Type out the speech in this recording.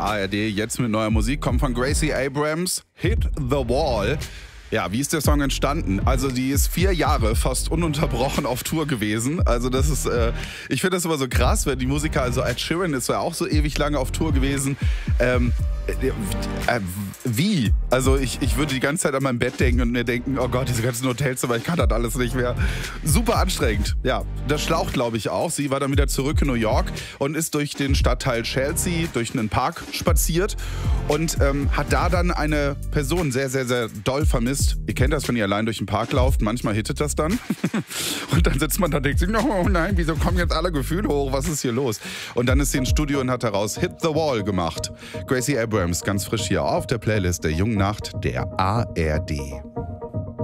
ARD, jetzt mit neuer Musik, kommt von Gracie Abrams, Hit the Wall. Ja, wie ist der Song entstanden? Also die ist 4 Jahre fast ununterbrochen auf Tour gewesen. Also das ist, ich finde das immer so krass, wenn die Musiker, also Ed Sheeran ist ja auch so ewig lange auf Tour gewesen. Wie? Also ich würde die ganze Zeit an mein Bett denken und mir denken, oh Gott, diese ganzen Hotelzimmer, ich kann das alles nicht mehr. Super anstrengend. Ja, das schlaucht, glaube ich, auch. Sie war dann wieder zurück in New York und ist durch den Stadtteil Chelsea, durch einen Park spaziert und hat da dann eine Person sehr, sehr, sehr doll vermisst. Ihr kennt das, wenn ihr allein durch den Park lauft, manchmal hittet das dann. Und dann sitzt man da und denkt sich, oh nein, wieso kommen jetzt alle Gefühle hoch, was ist hier los? Und dann ist sie ins Studio und hat daraus Hit the Wall gemacht. Gracie Abrams, ganz frisch hier auf der Playlist der Jungen Nacht der ARD.